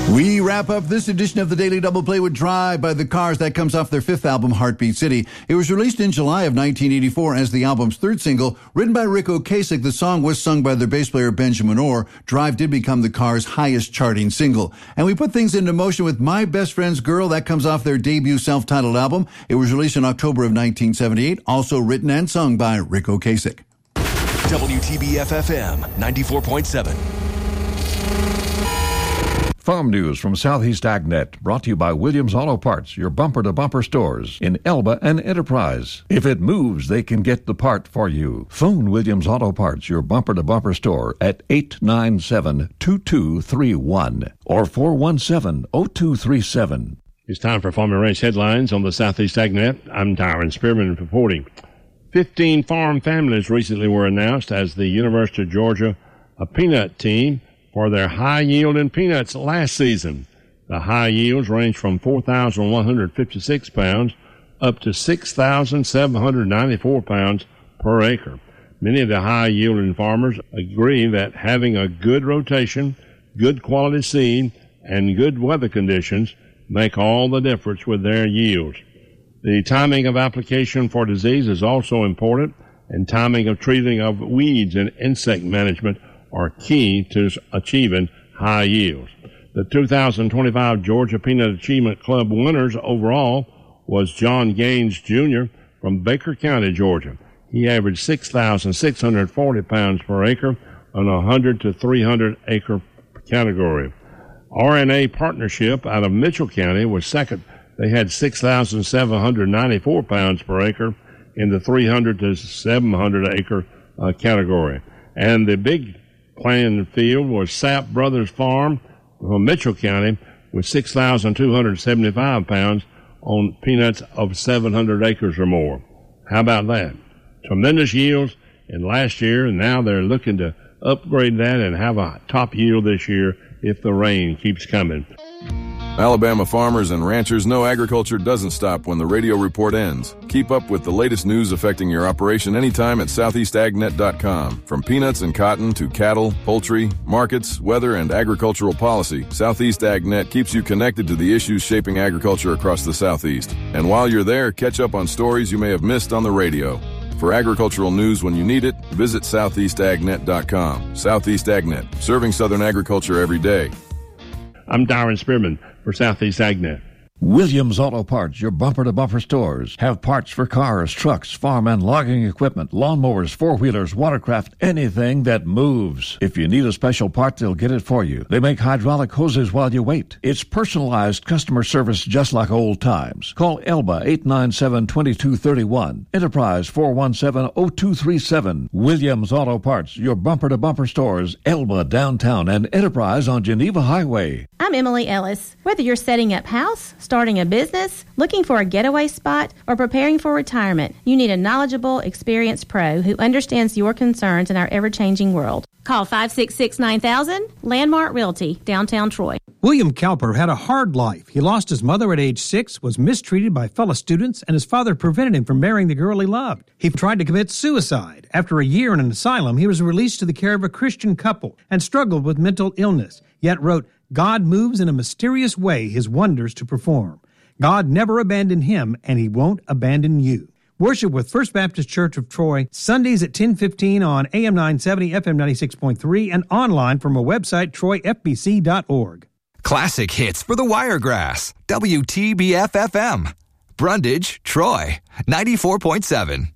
We wrap up this edition of the Daily Double Play with Drive by The Cars. That comes off their fifth album, Heartbeat City. It was released in July of 1984 as the album's third single. Written by Rick Ocasek, the song was sung by their bass player Benjamin Orr. Drive did become The Cars' highest charting single. And we put things into motion with My Best Friend's Girl. That comes off their debut self-titled album. It was released in October of 1978, also written and sung by Rick Ocasek. WTBF-FM 94.7. Farm news from Southeast AgNet, brought to you by Williams Auto Parts, your bumper-to-bumper stores in Elba and Enterprise. If it moves, they can get the part for you. Phone Williams Auto Parts, your bumper-to-bumper store, at 897-2231 or 417-0237. It's time for Farm and Ranch headlines on the Southeast AgNet. I'm Tyron Spearman reporting. 15 farm families recently were announced as the University of Georgia peanut team for their high yield in peanuts last season. The high yields range from 4,156 pounds up to 6,794 pounds per acre. Many of the high yielding farmers agree that having a good rotation, good quality seed, and good weather conditions make all the difference with their yields. The timing of application for disease is also important, and timing of treating of weeds and insect management are key to achieving high yields. The 2025 Georgia Peanut Achievement Club winners overall was John Gaines Jr. from Baker County, Georgia. He averaged 6,640 pounds per acre on a 100 to 300 acre category. RNA Partnership out of Mitchell County was second. They had 6,794 pounds per acre in the 300 to 700 acre category. And the big playing field was Sapp Brothers Farm from Mitchell County with 6,275 pounds on peanuts of 700 acres or more. How about that? Tremendous yields in last year, and now they're looking to upgrade that and have a top yield this year if the rain keeps coming. Alabama farmers and ranchers know agriculture doesn't stop when the radio report ends. Keep up with the latest news affecting your operation anytime at southeastagnet.com. From peanuts and cotton to cattle, poultry, markets, weather, and agricultural policy, Southeast AgNet keeps you connected to the issues shaping agriculture across the Southeast. And while you're there, catch up on stories you may have missed on the radio. For agricultural news when you need it, visit southeastagnet.com. Southeast AgNet, serving Southern agriculture every day. I'm Darren Spearman for Southeast AgNet. Williams Auto Parts, your bumper-to-bumper stores, have parts for cars, trucks, farm and logging equipment, lawnmowers, four-wheelers, watercraft, anything that moves. If you need a special part, they'll get it for you. They make hydraulic hoses while you wait. It's personalized customer service just like old times. Call Elba 897-2231, Enterprise 417-0237. Williams Auto Parts, your bumper-to-bumper stores, Elba downtown and Enterprise on Geneva Highway. I'm Emily Ellis. Whether you're setting up house, starting a business, looking for a getaway spot, or preparing for retirement, you need a knowledgeable, experienced pro who understands your concerns in our ever-changing world. Call 566-9000, Landmark Realty, downtown Troy. William Cowper had a hard life. He lost his mother at age 6, was mistreated by fellow students, and his father prevented him from marrying the girl he loved. He tried to commit suicide. After a year in an asylum, he was released to the care of a Christian couple and struggled with mental illness, yet wrote, God moves in a mysterious way his wonders to perform. God never abandoned him, and he won't abandon you. Worship with First Baptist Church of Troy, Sundays at 10:15 on AM 970, FM 96.3, and online from a website, troyfbc.org. Classic hits for the Wiregrass. WTBF-FM. Brundage, Troy, 94.7.